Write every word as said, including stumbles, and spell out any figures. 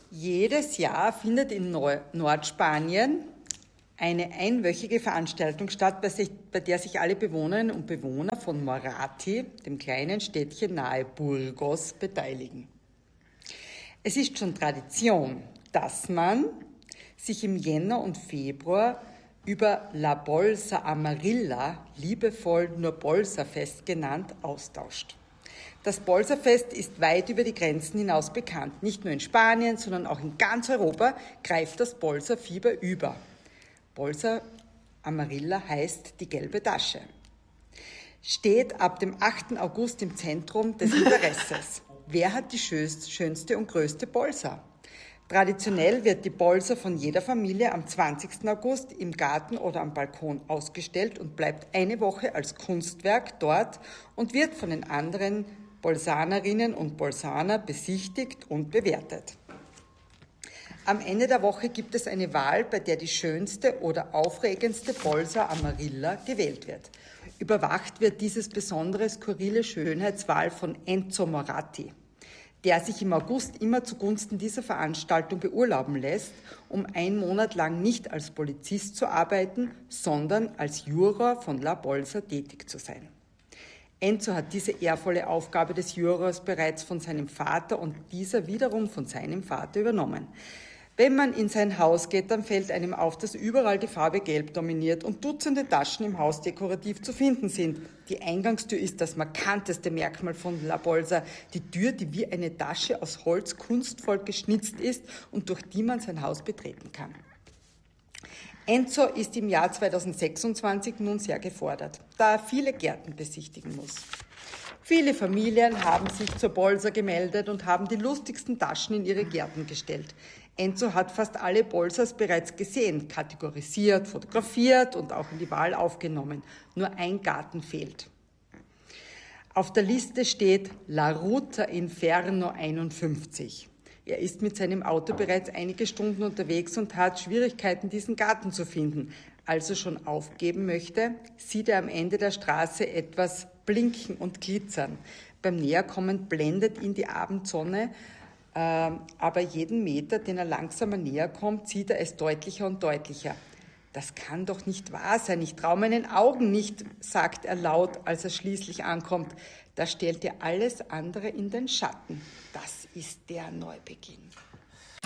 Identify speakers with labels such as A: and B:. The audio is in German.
A: Jedes Jahr findet in Neu- Nordspanien eine einwöchige Veranstaltung statt, bei, sich, bei der sich alle Bewohnerinnen und Bewohner von Morati, dem kleinen Städtchen nahe Burgos, beteiligen. Es ist schon Tradition, dass man sich im Jänner und Februar über La Bolsa Amarilla, liebevoll nur Bolsa-Fest genannt, austauscht. Das Bolsa-Fest ist weit über die Grenzen hinaus bekannt. Nicht nur in Spanien, sondern auch in ganz Europa greift das Bolsa-Fieber über. Bolsa Amarilla heißt die gelbe Tasche. Steht ab dem achten August im Zentrum des Interesses. Wer hat die schönste und größte Bolsa? Traditionell wird die Bolsa von jeder Familie am zwanzigsten August im Garten oder am Balkon ausgestellt und bleibt eine Woche als Kunstwerk dort und wird von den anderen Bolsanerinnen und Bolsaner besichtigt und bewertet. Am Ende der Woche gibt es eine Wahl, bei der die schönste oder aufregendste Bolsa Amarilla gewählt wird. Überwacht wird dieses besondere skurrile Schönheitswahl von Enzo Moratti, der sich im August immer zugunsten dieser Veranstaltung beurlauben lässt, um einen Monat lang nicht als Polizist zu arbeiten, sondern als Juror von La Bolsa tätig zu sein. Enzo hat diese ehrvolle Aufgabe des Jurors bereits von seinem Vater und dieser wiederum von seinem Vater übernommen. Wenn man in sein Haus geht, dann fällt einem auf, dass überall die Farbe Gelb dominiert und Dutzende Taschen im Haus dekorativ zu finden sind. Die Eingangstür ist das markanteste Merkmal von La Bolsa, die Tür, die wie eine Tasche aus Holz kunstvoll geschnitzt ist und durch die man sein Haus betreten kann. Enzo ist im Jahr zweitausendsechsundzwanzig nun sehr gefordert, da er viele Gärten besichtigen muss. Viele Familien haben sich zur Bolsa gemeldet und haben die lustigsten Taschen in ihre Gärten gestellt. Enzo hat fast alle Bolsas bereits gesehen, kategorisiert, fotografiert und auch in die Wahl aufgenommen. Nur ein Garten fehlt. Auf der Liste steht La Ruta Inferno einundfünfzig. Er ist mit seinem Auto bereits einige Stunden unterwegs und hat Schwierigkeiten, diesen Garten zu finden. Als er schon aufgeben möchte, sieht er am Ende der Straße etwas blinken und glitzern. Beim Näherkommen blendet ihn die Abendsonne, äh, aber jeden Meter, den er langsamer näher kommt, sieht er es deutlicher und deutlicher. Das kann doch nicht wahr sein, ich traue meinen Augen nicht, sagt er laut, als er schließlich ankommt. Da stellt er alles andere in den Schatten. Das ist der Neubeginn.